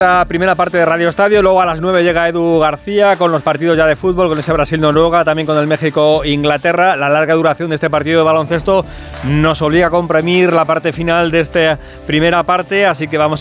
La primera parte de Radio Estadio, luego a las 9 llega Edu García con los partidos ya de fútbol, con ese Brasil-Noruega, también con el México-Inglaterra. La larga duración de este partido de baloncesto nos obliga a comprimir la parte final de esta primera parte, así que vamos